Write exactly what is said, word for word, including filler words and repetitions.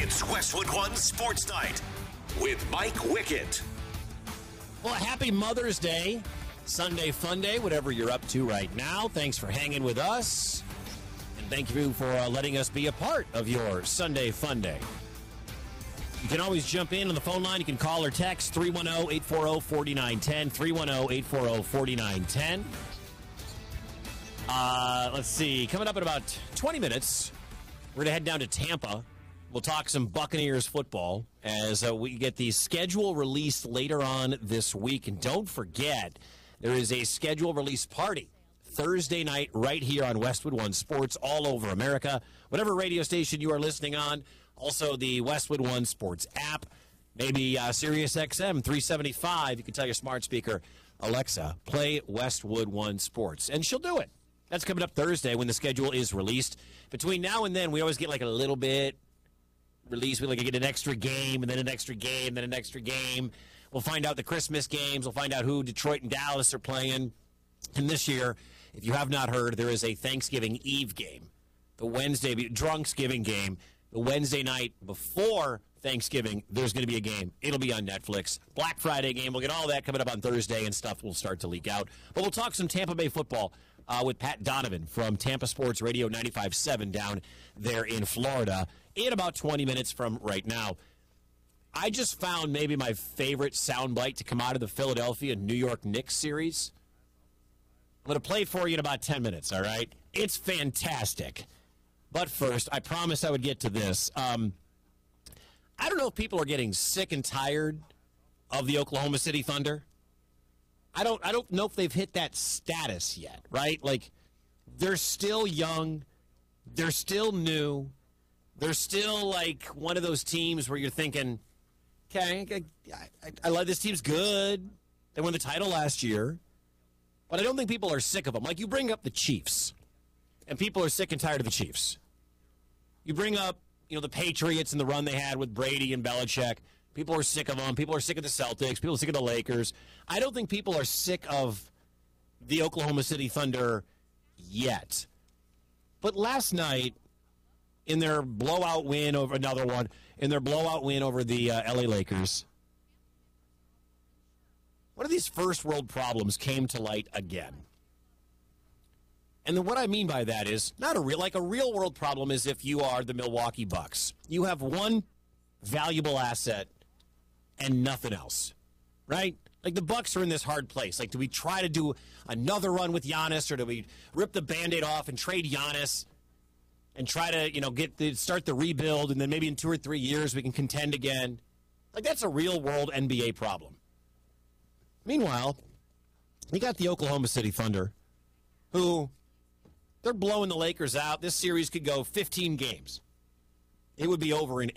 It's Westwood One Sports Night with Mike Wickett. Well, happy Mother's Day, Sunday Fun Day, whatever you're up to right now. Thanks for hanging with us. And thank you for uh, letting us be a part of your Sunday Fun Day. You can always jump in on the phone line. You can call or text three one zero, eight four zero, four nine one zero, three one zero, eight four zero, four nine one zero. Uh, let's see. Coming up in about twenty minutes, we're going to head down to Tampa. We'll talk some Buccaneers football as uh, we get the schedule released later on this week. And don't forget, there is a schedule release party Thursday night right here on Westwood One Sports all over America. Whatever radio station you are listening on, also the Westwood One Sports app, maybe uh, Sirius X M three seventy-five. You can tell your smart speaker, Alexa, play Westwood One Sports, and she'll do it. That's coming up Thursday when the schedule is released. Between now and then, we always get like a little bit released. We like get an extra game, and then an extra game, then an extra game. We'll find out the Christmas games. We'll find out who Detroit and Dallas are playing. And this year, if you have not heard, there is a Thanksgiving Eve game, the Wednesday Drunksgiving game, the Wednesday night before Thanksgiving. There's going to be a game. It'll be on Netflix. Black Friday game. We'll get all that coming up on Thursday, and stuff will start to leak out. But we'll talk some Tampa Bay football uh, with Pat Donovan from Tampa Sports Radio ninety-five point seven down there in Florida in about twenty minutes from right now. I just found maybe my favorite soundbite to come out of the Philadelphia New York Knicks series. I'm going to play it for you in about ten minutes, all right? It's fantastic. But first, I promised I would get to this. Um, I don't know if people are getting sick and tired of the Oklahoma City Thunder. I don't I don't know if they've hit that status yet, right? Like, they're still young. They're still new. They're still like one of those teams where you're thinking, okay, I, I, I love this team's good. They won the title last year. But I don't think people are sick of them. Like, you bring up the Chiefs, and people are sick and tired of the Chiefs. You bring up, you know, the Patriots and the run they had with Brady and Belichick. People are sick of them. People are sick of the Celtics. People are sick of the Lakers. I don't think people are sick of the Oklahoma City Thunder yet. But last night, in their blowout win over another one, in their blowout win over the uh, L A Lakers, one of these first world problems came to light again. And then what I mean by that is not a real, like a real world problem is if you are the Milwaukee Bucks. You have one valuable asset and nothing else, right? Like, the Bucks are in this hard place. Like, do we try to do another run with Giannis, or do we rip the Band-Aid off and trade Giannis and try to, you know, get the, start the rebuild, and then maybe in two or three years we can contend again? Like, that's a real world N B A problem. Meanwhile, you got the Oklahoma City Thunder, who they're blowing the Lakers out. This series could go fifteen games. It would be over in